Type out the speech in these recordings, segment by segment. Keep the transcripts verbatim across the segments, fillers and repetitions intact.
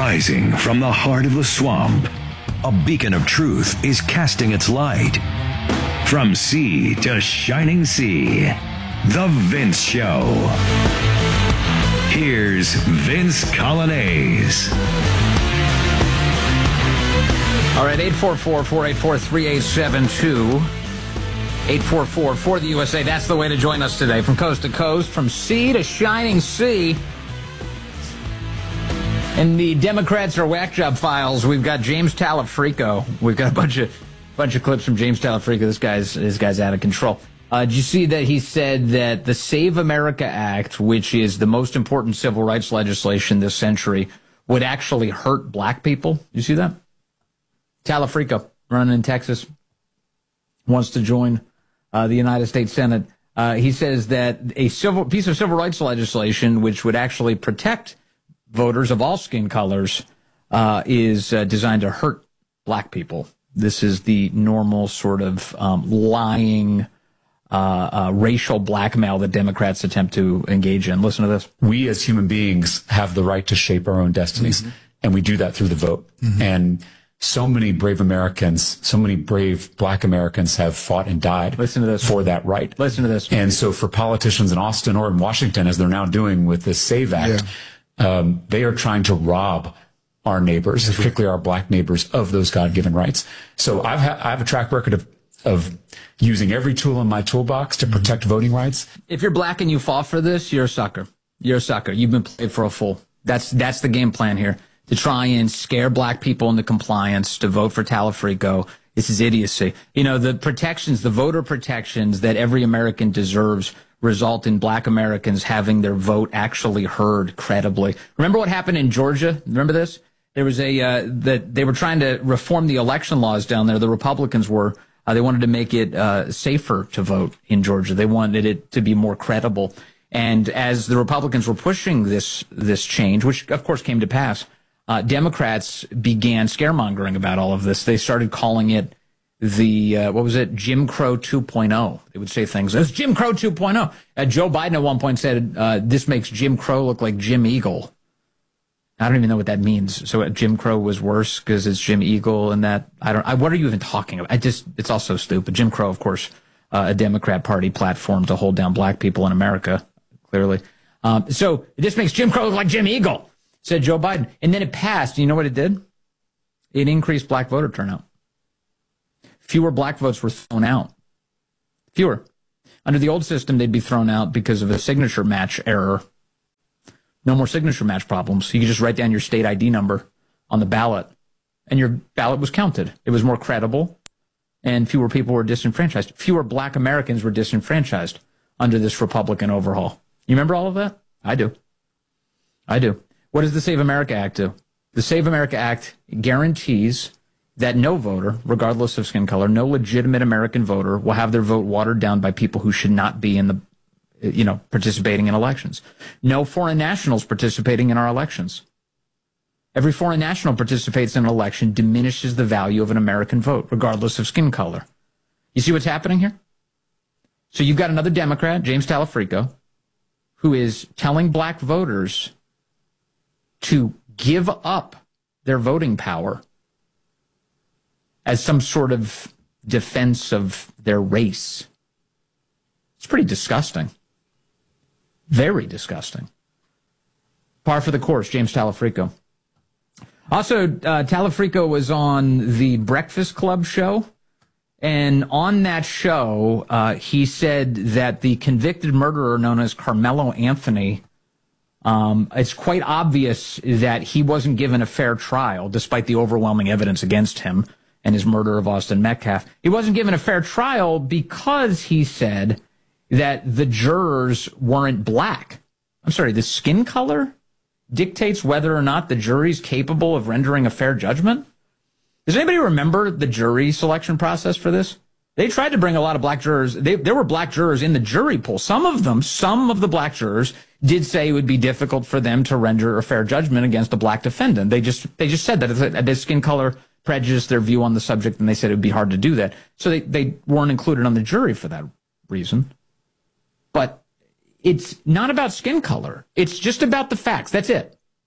Rising from the heart of the swamp, a beacon of truth is casting its light. From sea to shining sea, The Vince Show. Here's Vince Coglianese. All right, eight four four, four eight four, three eight seven two. eight four four for the U S A. That's the way to join us today. From coast to coast, from sea to shining sea. In the Democrats are whack job files, we've got James Talafrico. We've got a bunch of bunch of clips from James Talafrico. This guy's this guy's out of control. Uh, did you see that he said that the Save America Act, which is the most important civil rights legislation this century, would actually hurt black people? You see that? Talafrico, running in Texas, wants to join uh, the United States Senate. Uh, he says that a civil piece of civil rights legislation, which would actually protect voters of all skin colors, uh, is uh, designed to hurt black people. This is the normal sort of um, lying uh, uh, racial blackmail that Democrats attempt to engage in. Listen to this. We as human beings have the right to shape our own destinies, mm-hmm. and we do that through the vote. Mm-hmm. And so many brave Americans, so many brave black Americans have fought and died Listen to this. for that right. Listen to this. And so for politicians in Austin or in Washington, as they're now doing with this SAVE Act, yeah. Um, they are trying to rob our neighbors, particularly our black neighbors, of those God-given rights. So I've ha- I have a track record of, of using every tool in my toolbox to protect mm-hmm. voting rights. If you're black and you fall for this, you're a sucker. You're a sucker. You've been played for a fool. That's, that's the game plan here, to try and scare black people into compliance to vote for Talafrico. This is idiocy. You know, the protections, the voter protections that every American deserves result in black Americans having their vote actually heard credibly. Remember what happened in Georgia? Remember this? There was a, uh, that they were trying to reform the election laws down there. The Republicans were, uh, they wanted to make it, uh, safer to vote in Georgia. They wanted it to be more credible. And as the Republicans were pushing this, this change, which of course came to pass, uh, Democrats began scaremongering about all of this. They started calling it the, uh, what was it, Jim Crow two point oh. They would say things, it's Jim Crow two point oh. Uh, Joe Biden at one point said, uh, this makes Jim Crow look like Jim Eagle. I don't even know what that means. So uh, Jim Crow was worse because it's Jim Eagle and that, I don't, I, what are you even talking about? I just, it's all so stupid. Jim Crow, of course, uh, a Democrat Party platform to hold down black people in America, clearly. Um, so this makes Jim Crow look like Jim Eagle, said Joe Biden. And then it passed. You know what it did? It increased black voter turnout. Fewer black votes were thrown out. Fewer. Under the old system, they'd be thrown out because of a signature match error. No more signature match problems. You could just write down your state I D number on the ballot, and your ballot was counted. It was more credible, and fewer people were disenfranchised. Fewer black Americans were disenfranchised under this Republican overhaul. You remember all of that? I do. I do. What does the Save America Act do? The Save America Act guarantees that no voter, regardless of skin color, no legitimate American voter will have their vote watered down by people who should not be in the, you know, participating in elections. No foreign nationals participating in our elections. Every foreign national participates in an election diminishes the value of an American vote, regardless of skin color. You see what's happening here? So you've got another Democrat, James Talafrico, who is telling black voters to give up their voting power as some sort of defense of their race. It's pretty disgusting. Very disgusting. Par for the course, James Talafrico. Also, uh, Talafrico was on the Breakfast Club show, and on that show, uh, he said that the convicted murderer known as Carmelo Anthony, um, it's quite obvious that he wasn't given a fair trial, despite the overwhelming evidence against him and his murder of Austin Metcalf. He wasn't given a fair trial because he said that the jurors weren't black. I'm sorry, the skin color dictates whether or not the jury's capable of rendering a fair judgment? Does anybody remember the jury selection process for this? They tried to bring a lot of black jurors. They, there were black jurors in the jury pool. Some of them, some of the black jurors did say it would be difficult for them to render a fair judgment against a black defendant. They just, they just said that the skin color prejudiced their view on the subject, and they said it would be hard to do that. So they, they weren't included on the jury for that reason. But it's not about skin color. It's just about the facts. That's it.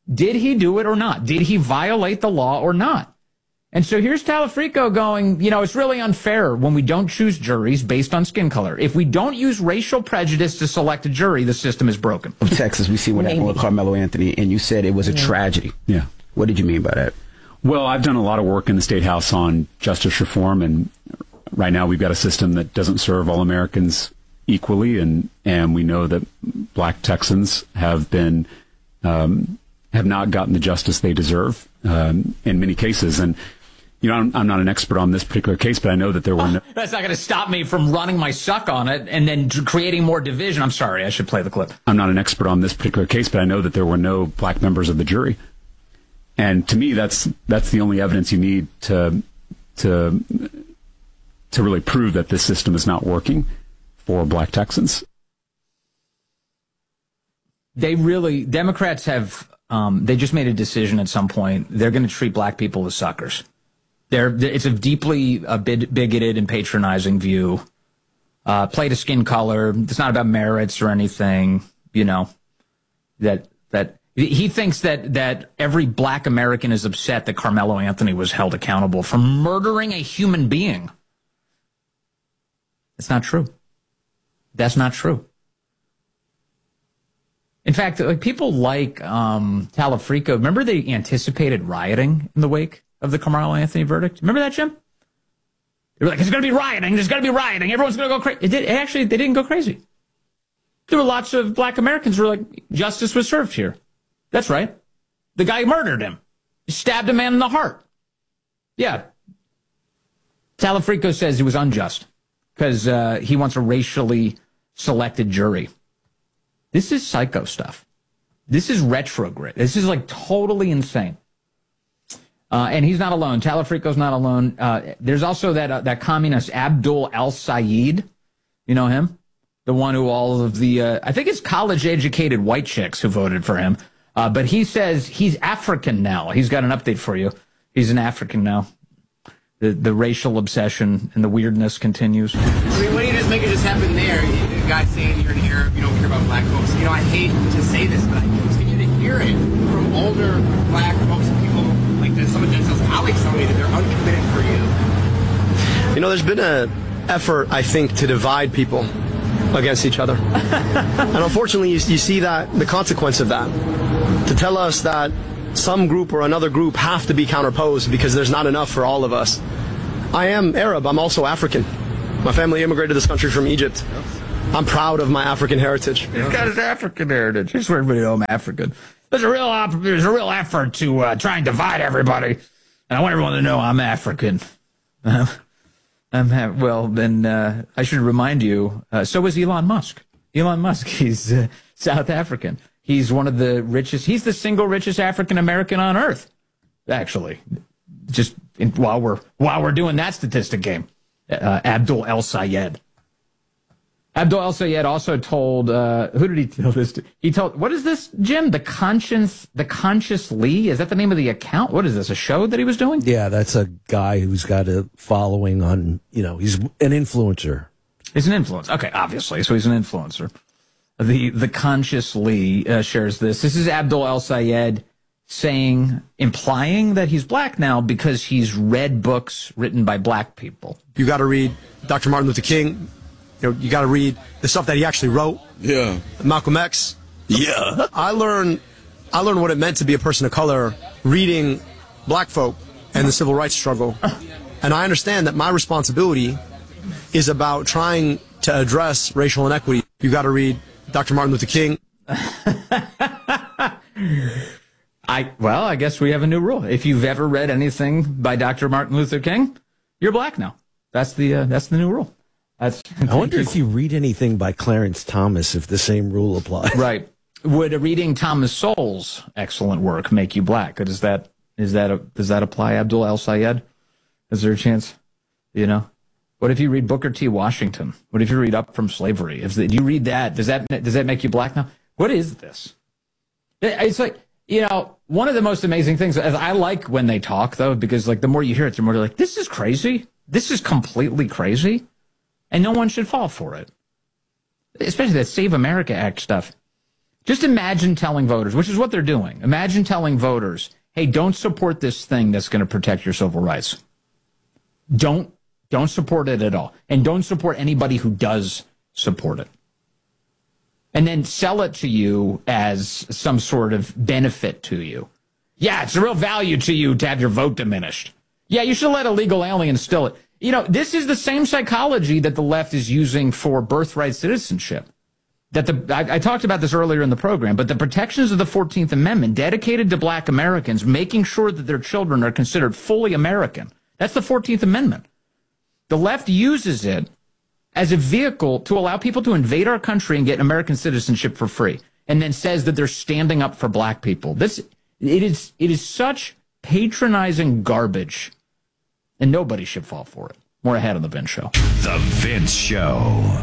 Did he do it or not? Did he violate the law or not? And so here's Talafrico going, you know, it's really unfair when we don't choose juries based on skin color. If we don't use racial prejudice to select a jury, the system is broken. Of Texas, we see what happened with Carmelo Anthony, and you said it was a tragedy. Yeah. What did you mean by that? Well, I've done a lot of work in the State House on justice reform, and right now we've got a system that doesn't serve all Americans equally, and, and we know that black Texans have been um, have not gotten the justice they deserve um, in many cases. And you know, I'm, I'm not an expert on this particular case, but I know that there were no... That's not going to stop me from running my suck on it and then creating more division. I'm sorry, I should play the clip. I'm not an expert on this particular case, but I know that there were no black members of the jury. And to me, that's that's the only evidence you need to to to really prove that this system is not working for black Texans. They really, Democrats have, um, they just made a decision at some point. They're going to treat black people as suckers. They're, it's a deeply uh, bigoted and patronizing view. Uh, play to skin color. It's not about merits or anything, you know, that, that, he thinks that, that every black American is upset that Carmelo Anthony was held accountable for murdering a human being. It's not true. That's not true. In fact, like people like um, Talafrico, remember they anticipated rioting in the wake of the Carmelo Anthony verdict? Remember that, Jim? They were like, there's going to be rioting, there's going to be rioting, everyone's going to go crazy. It did, it actually, they didn't go crazy. There were lots of black Americans who were like, justice was served here. That's right. The guy murdered him. He stabbed a man in the heart. Yeah. Talafrico says it was unjust because uh, he wants a racially selected jury. This is psycho stuff. This is retrograde. This is like totally insane. Uh, and he's not alone. Talafrico's not alone. Uh, there's also that uh, that communist Abdul El-Sayed. You know him? The one who all of the, uh, I think it's college-educated white chicks who voted for him. Uh, but he says he's African now. He's got an update for you. He's an African now. The the racial obsession and the weirdness continues. I mean, why don't you just make it just happen there? The guy saying you're an Arab, you don't care about black folks. You know, I hate to say this, but I continue to hear it from older black folks and people like this. Some of Denzel's colleagues tell me that they're uncommitted for you. You know, there's been an effort, I think, to divide people against each other. And unfortunately, you, you see that the consequence of that. To tell us that some group or another group have to be counterposed because there's not enough for all of us. I am Arab. I'm also African. My family immigrated to this country from Egypt. I'm proud of my African heritage. He's got his African heritage. Just for everybody to know I'm African. There's a real, there's a real effort to uh, try and divide everybody. And I want everyone to know I'm African. Uh, I'm ha- well, then uh, I should remind you, uh, so is Elon Musk. Elon Musk, he's uh, South African. He's one of the richest, he's the single richest African-American on earth, actually. Just in, while we're while we're doing that statistic game, uh, Abdul El-Sayed. Abdul El-Sayed also told, uh, who did he tell this to? He told, what is this, Jim? The Conscience, the Conscious Lee? Is that the name of the account? What is this, a show that he was doing? Yeah, that's a guy who's got a following on, you know, he's an influencer. He's an influencer. Okay, obviously, so he's an influencer. The the Conscious Lee uh, shares this. This is Abdul El-Sayed saying, implying that he's black now because he's read books written by black people. You got to read Doctor Martin Luther King. You know, you got to read the stuff that he actually wrote. Yeah. Malcolm X. Yeah. I learned, I learned what it meant to be a person of color reading black folk and the civil rights struggle. And I understand that my responsibility is about trying to address racial inequity. You got to read Doctor Martin Luther King. I well, I guess we have a new rule. If you've ever read anything by Doctor Martin Luther King, you're black now. That's the uh, that's the new rule. That's. I wonder if you read anything by Clarence Thomas, if the same rule applies. Right. Would reading Thomas Sowell's excellent work make you black? Does that is that a, does that apply, Abdul El-Sayed? Is there a chance? You know. What if you read Booker T. Washington? What if you read Up from Slavery? If the, do you read that, does that does that make you black now? What is this? It's like, you know, one of the most amazing things, as I like when they talk, though, because like the more you hear it, the more you're like, this is crazy. This is completely crazy. And no one should fall for it. Especially that Save America Act stuff. Just imagine telling voters, which is what they're doing. Imagine telling voters, hey, don't support this thing that's going to protect your civil rights. Don't, don't support it at all. And don't support anybody who does support it. And then sell it to you as some sort of benefit to you. Yeah, it's a real value to you to have your vote diminished. Yeah, you should let illegal aliens steal it. You know, this is the same psychology that the left is using for birthright citizenship. That the I, I talked about this earlier in the program, but the protections of the fourteenth Amendment dedicated to black Americans, making sure that their children are considered fully American. That's the fourteenth Amendment. The left uses it as a vehicle to allow people to invade our country and get American citizenship for free, and then says that they're standing up for black people. This it is it is such patronizing garbage, and nobody should fall for it. More ahead on The Vince Show. The Vince Show.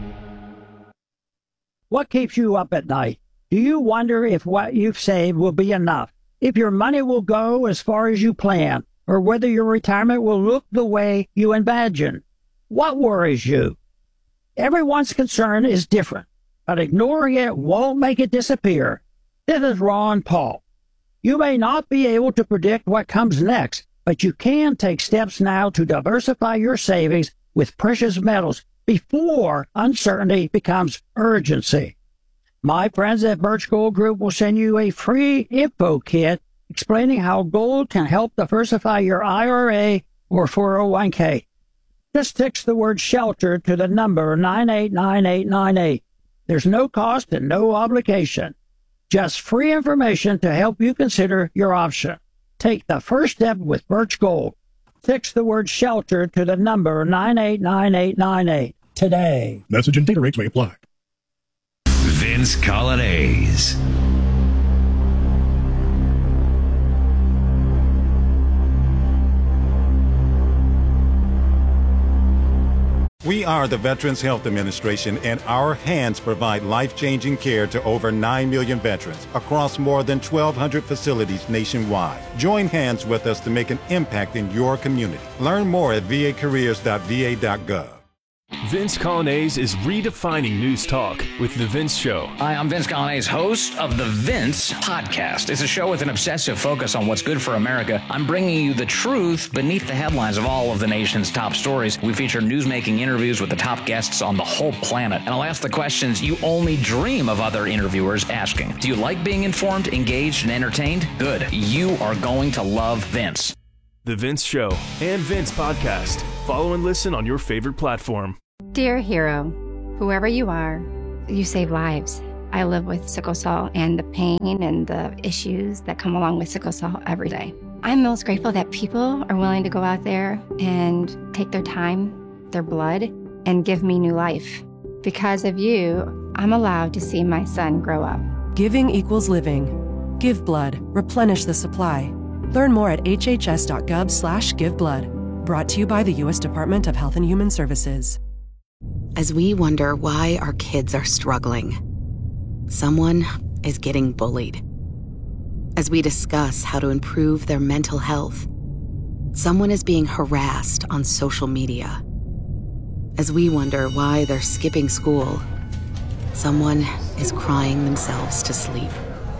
What keeps you up at night? Do you wonder if what you've saved will be enough? If your money will go as far as you plan? Or whether your retirement will look the way you imagine? What worries you? Everyone's concern is different, but ignoring it won't make it disappear. This is Ron Paul. You may not be able to predict what comes next, but you can take steps now to diversify your savings with precious metals before uncertainty becomes urgency. My friends at Birch Gold Group will send you a free info kit explaining how gold can help diversify your I R A or four oh one k. Just text the word SHELTER to the number nine eight nine eight nine eight. There's no cost and no obligation. Just free information to help you consider your option. Take the first step with Birch Gold. Text the word SHELTER to the number nine eight nine eight nine eight today. Message and data rates may apply. Vince Coglianese. We are the Veterans Health Administration, and our hands provide life-changing care to over nine million veterans across more than twelve hundred facilities nationwide. Join hands with us to make an impact in your community. Learn more at v a careers dot v a dot gov. Vince Coglianese is redefining news talk with The Vince Show. Hi, I'm Vince Coglianese, host of The Vince Podcast. It's a show with an obsessive focus on what's good for America. I'm bringing you the truth beneath the headlines of all of the nation's top stories. We feature newsmaking interviews with the top guests on the whole planet. And I'll ask the questions you only dream of other interviewers asking. Do you like being informed, engaged, and entertained? Good. You are going to love Vince. The Vince Show and Vince Podcast. Follow and listen on your favorite platform. Dear hero, whoever you are, you save lives. I live with sickle cell and the pain and the issues that come along with sickle cell every day. I'm most grateful that people are willing to go out there and take their time, their blood, and give me new life. Because of you, I'm allowed to see my son grow up. Giving equals living. Give blood. Replenish the supply. Learn more at h h s dot gov slash give blood. Brought to you by the U S Department of Health and Human Services. As we wonder why our kids are struggling, someone is getting bullied. As we discuss how to improve their mental health, someone is being harassed on social media. As we wonder why they're skipping school, someone is crying themselves to sleep.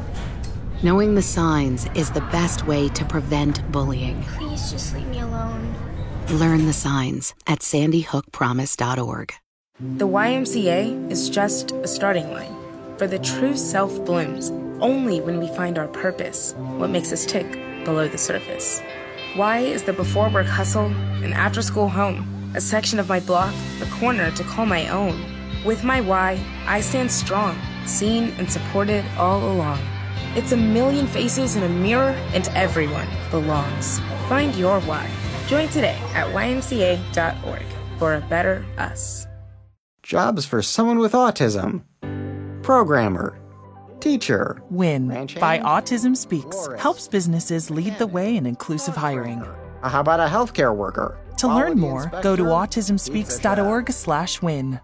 Knowing the signs is the best way to prevent bullying. Please just leave me alone. Learn the signs at sandy hook promise dot org. The Y M C A is just a starting line, for the true self blooms only when we find our purpose, what makes us tick below the surface. Y is the before work hustle, an after school home, a section of my block, a corner to call my own. With my Y, I stand strong, seen and supported all along. It's a million faces in a mirror, and everyone belongs. Find your why. Join today at y m c a dot org for a better us. Jobs for someone with autism. Programmer. Teacher. WIN by Autism Speaks helps businesses lead the way in inclusive hiring. How about a healthcare worker? To learn more, go to autism speaks dot org slash win.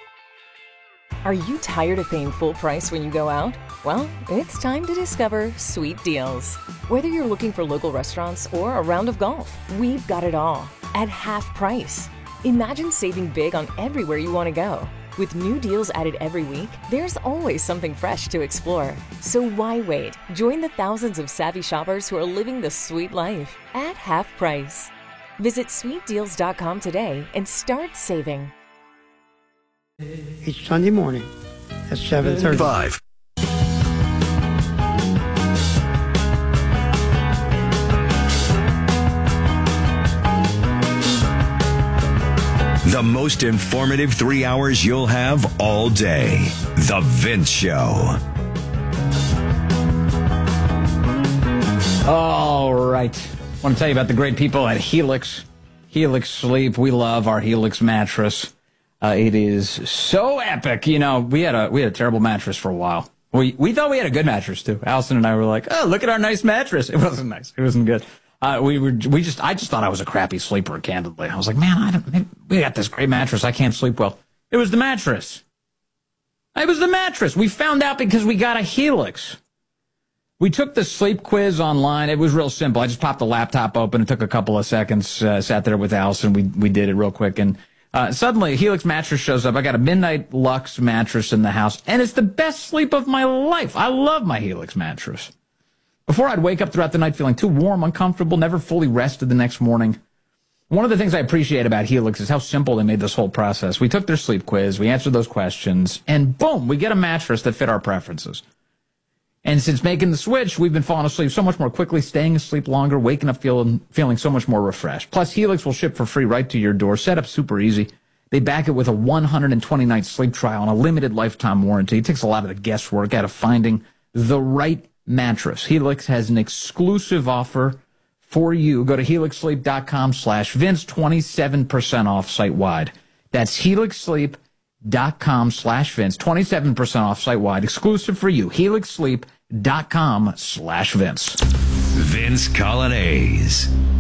Are you tired of paying full price when you go out? Well, it's time to discover Sweet Deals. Whether you're looking for local restaurants or a round of golf, we've got it all at half price. Imagine saving big on everywhere you want to go. With new deals added every week, there's always something fresh to explore. So why wait? Join the thousands of savvy shoppers who are living the sweet life at half price. Visit sweet deals dot com today and start saving. Each Sunday morning at seven thirty. Five. The most informative three hours you'll have all day. The Vince Show. All right. I want to tell you about the great people at Helix. Helix Sleep. We love our Helix mattress. Uh, it is so epic. You know, we had a we had a terrible mattress for a while. We we thought we had a good mattress too. Allison and I were like, oh, look at our nice mattress. It wasn't nice. It wasn't good. Uh, we were, we just, I just thought I was a crappy sleeper, candidly. I was like, man, I don't, we got this great mattress. I can't sleep well. It was the mattress. It was the mattress. We found out because we got a Helix. We took the sleep quiz online. It was real simple. I just popped the laptop open. It took a couple of seconds. Uh, sat there with Allison. We, we did it real quick. And, uh, suddenly a Helix mattress shows up. I got a Midnight Luxe mattress in the house, and it's the best sleep of my life. I love my Helix mattress. Before I'd wake up throughout the night feeling too warm, uncomfortable, never fully rested the next morning. One of the things I appreciate about Helix is how simple they made this whole process. We took their sleep quiz, we answered those questions, and boom, we get a mattress that fit our preferences. And since making the switch, we've been falling asleep so much more quickly, staying asleep longer, waking up feeling, feeling so much more refreshed. Plus, Helix will ship for free right to your door. Set up super easy. They back it with a one hundred twenty night sleep trial and a limited lifetime warranty. It takes a lot of the guesswork out of finding the right mattress. Helix has an exclusive offer for you. Go to helix sleep dot com slash Vince, twenty-seven percent off site-wide. That's helix sleep dot com slash Vince, twenty-seven percent off site-wide, exclusive for you. helix sleep dot com slash Vince. Vince Coglianese.